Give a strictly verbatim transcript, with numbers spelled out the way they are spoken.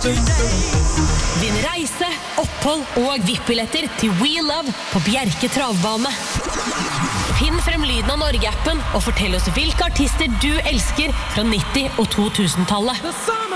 Vinn reise, opphold og V I P-billetter til We Love på Bjerke Travbane. Finn frem lyden av Norge-appen og fortell oss hvilke artister du elsker fra nitti- og to tusen-tallet.